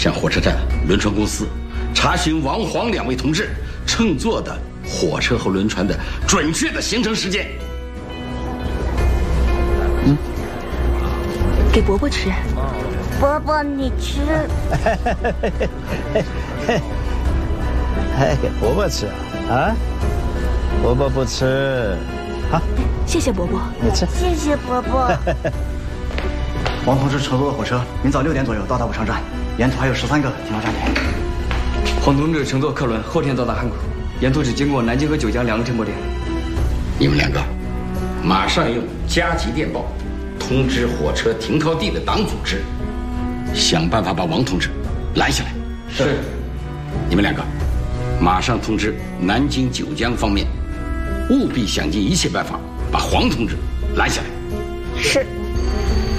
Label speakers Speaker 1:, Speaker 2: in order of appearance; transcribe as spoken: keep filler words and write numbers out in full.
Speaker 1: 向火车站轮船公司查询王黄两位同志乘坐的火车和轮船的准确的行程时间。
Speaker 2: 嗯，
Speaker 3: 给伯伯吃。
Speaker 4: 伯伯，你吃。
Speaker 2: 还给伯伯吃啊？啊？伯伯不吃。好，
Speaker 3: 谢谢伯伯。
Speaker 2: 你吃。
Speaker 4: 谢谢伯伯。
Speaker 5: 王同志乘坐的火车明早六点左右到达武昌站，沿途还有十三个停靠站点。
Speaker 6: 黄同志乘坐客轮后天到达汉口，沿途只经过南京和九江两个停泊点。
Speaker 1: 你们两个马上用加急电报通知火车停靠地的党组织，想办法把王同志拦下来。
Speaker 6: 是。
Speaker 1: 你们两个马上通知南京九江方面，务必想尽一切办法把黄同志拦下来。
Speaker 4: 是。